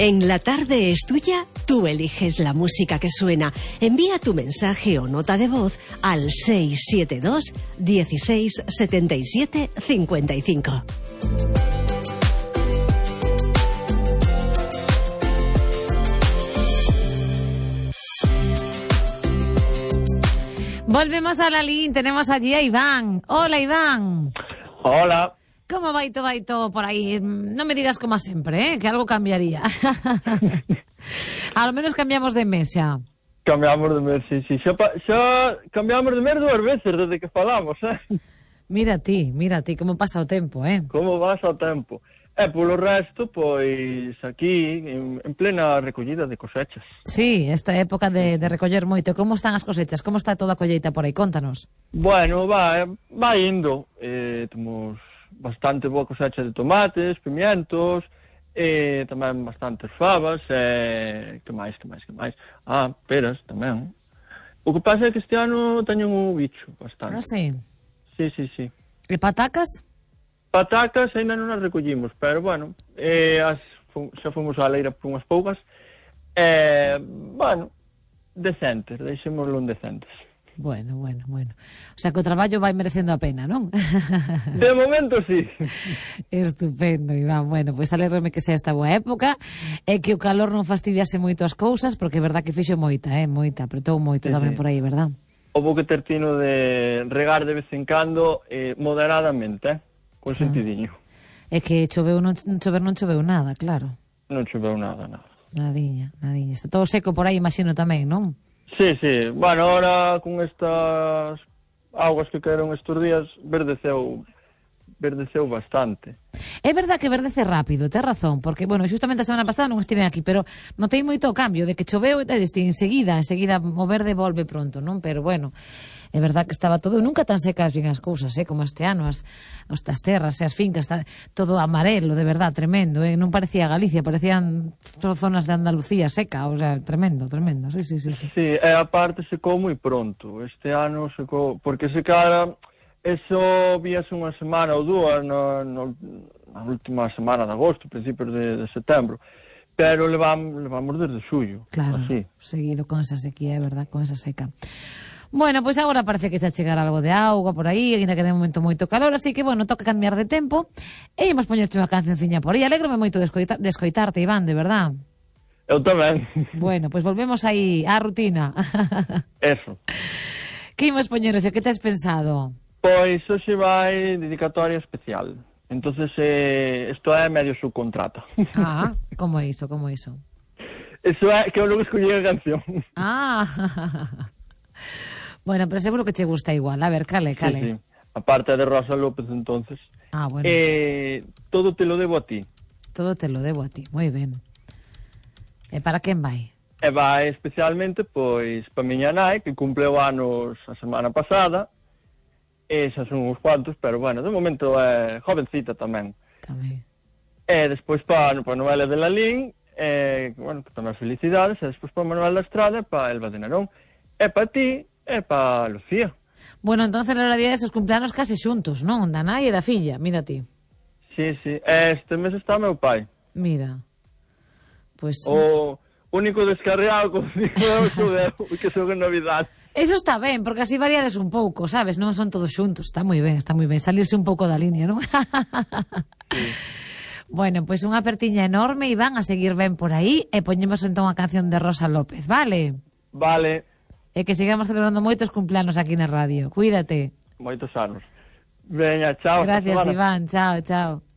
En La Tarde es Tuya, tú eliges la música que suena. Envía tu mensaje o nota de voz al 672 16 77 55. Volvemos a la línea, tenemos allí a Iván. Hola, Iván. Hola. ¿Cómo va todo por ahí? No me digas como siempre, que algo cambiaría. A lo menos cambiamos de mes xa. Cambiamos de mes, sí. Xa cambiamos de mes 2 veces desde que falamos, Mira ti, como pasa o tempo, Como pasa o tempo. E polo resto, pois, aquí, en plena recollida de cosechas. Sí, esta época de recoller moito. Como están as cosechas? Como está toda a colleita por aí? Contanos. Bueno, va indo. Temos bastante boa cosecha de tomates, pimientos, tamén bastantes favas, que máis? Peras tamén. O que pasa é que este ano teñen un bicho bastante. Ah, sí? Sí. E patacas? Patacas ainda non as recollimos, pero, bueno, xa fomos á leira por unhas poucas. Bueno, decentes, deixémoslo en decentes. Bueno. O sea, que o traballo vai merecendo a pena, non? De momento, sí. Estupendo, Iván. Bueno, pois alégrome que sea esta boa época e que o calor non fastidiase moito as cousas, porque é verdad que fixo moita, apretou moito tamén por aí, verdad? Houbo que ter tino de regar de vez en cando, moderadamente, con sentidiño. É que non choveu nada, claro. Non choveu nada. Nadiña. Está todo seco por aí, imagino tamén, non? Sí. Bueno, ahora con estas augas que caeron estes días, verdeceu bastante. É verdad que verdece rápido, tes razón, porque, bueno, justamente a semana pasada non estive aquí, pero notei moito o cambio, de que choveu e enseguida o verde volve pronto, non? Pero, bueno, é verdad que estaba todo, nunca tan secas bien as cousas, como este ano, as terras e as fincas, todo amarelo, de verdad, tremendo, non parecía Galicia, parecían zonas de Andalucía seca, o sea, tremendo, sí. Sí, e aparte secou moi pronto, este ano secou, porque secara, eso víase unha semana ou dúas na última semana de agosto, principios de setembro, pero levamos desde xullo. Claro, así. Seguido con esa sequía, é verdad, con esa seca. Bueno, pois agora parece que xa chegar algo de auga por aí, ainda que de momento moito calor, así que, bueno, toca cambiar de tempo, e imos poñerte unha cancionciña por aí. Alégrome moito de escoitarte, Iván, de verdad. Eu tamén. Bueno, pois volvemos aí á rutina. Eso. Que imos poñer hoxe? Que tes pensado? Pois hoxe vai dedicatoria especial. Entonces, isto é medio subcontrata. Ah, como é iso? Eso é que eu logo escollí a canción. Ah, bueno, pero seguro que che gusta igual. A ver, cale. Sí. Aparte de Rosa López, entonces. Ah, bueno. Todo te lo debo a ti. Todo te lo debo a ti, moi ben. E para quen vai? E vai especialmente, pois, para miña nai, que cumpleu anos a semana pasada. Esas son uns cuantos, pero, bueno, de momento é jovencita tamén. E despois para Noelia de Lalín, bueno, que tamén felicidades, e despois para Manuel da Estrada e para Elba de Nerón. E para ti, e para Lucía. Bueno, entonces era día desos cumpleanos case xuntos, non? Da nai e da filla, mira ti. Sí. Este mes está meu pai. Mira. Pois... O único descarriado, como digo, que son en Navidad. Eso está ben, porque así variades un pouco, sabes? Non son todos xuntos, está moi ben, salirse un pouco da línea, non? Sí. Bueno, pois unha apertiña enorme, Iván, a seguir ben por aí, e poñemos entón a canción de Rosa López, vale? Vale. E que sigamos celebrando moitos cumpleanos aquí na radio. Cuídate. Moitos anos. Veña, chao. Gracias, Iván. Chao.